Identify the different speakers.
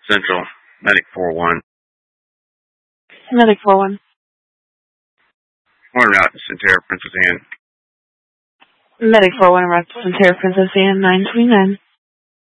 Speaker 1: Central, Medic 4-1.
Speaker 2: Medic 4-1.
Speaker 1: One route to Centera, Princess Anne.
Speaker 2: Medic 4-1, route to Centera, Princess Anne, 929.